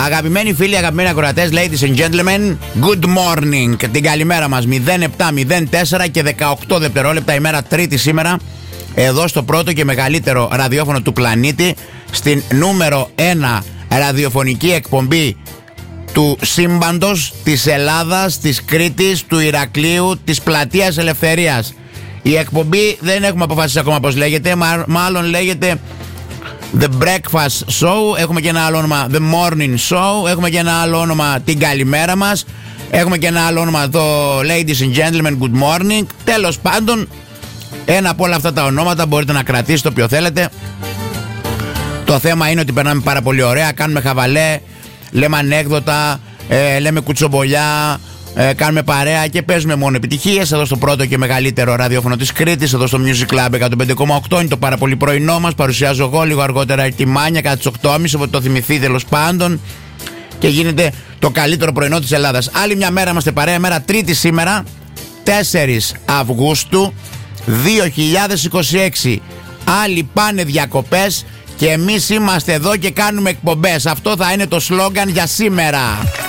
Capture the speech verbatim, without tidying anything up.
Αγαπημένοι φίλοι, αγαπημένοι ακροατές, ladies and gentlemen, good morning. Την καλημέρα μας. μηδέν επτά μηδέν τέσσερα και δεκαοκτώ δευτερόλεπτα, ημέρα Τρίτη σήμερα, εδώ στο πρώτο και μεγαλύτερο ραδιόφωνο του πλανήτη, στην νούμερο ένα ραδιοφωνική εκπομπή του σύμπαντος, της Ελλάδας, της Κρήτης, του Ηρακλείου, της Πλατείας Ελευθερίας. Η εκπομπή δεν έχουμε αποφασίσει ακόμα πώς λέγεται, μα, μάλλον λέγεται The Breakfast Show. Έχουμε και ένα άλλο όνομα, The Morning Show. Έχουμε και ένα άλλο όνομα, Την Καλημέρα Μας. Έχουμε και ένα άλλο όνομα, το Ladies and Gentlemen Good Morning. Τέλος πάντων, ένα από όλα αυτά τα ονόματα μπορείτε να κρατήσετε όποιο θέλετε. Το θέμα είναι ότι περνάμε πάρα πολύ ωραία, κάνουμε χαβαλέ, λέμε ανέκδοτα, ε, λέμε κουτσομπολιά, ε, κάνουμε παρέα και παίζουμε μόνο επιτυχίες εδώ στο πρώτο και μεγαλύτερο ραδιόφωνο της Κρήτης, εδώ στο Music Club εκατόν πέντε κόμμα οκτώ. Είναι το πάρα πολύ πρωινό μας. Παρουσιάζω εγώ, λίγο αργότερα τη Μάνια κατά τις οκτώ και μισή, οπότε το θυμηθείτε τέλος πάντων. Και γίνεται το καλύτερο πρωινό της Ελλάδας. Άλλη μια μέρα είμαστε παρέα, μέρα Τρίτη σήμερα, τέσσερις Αυγούστου δύο χιλιάδες είκοσι έξι. Άλλοι πάνε διακοπές και εμείς είμαστε εδώ και κάνουμε εκπομπές. Αυτό θα είναι το σλόγγαν για σήμερα.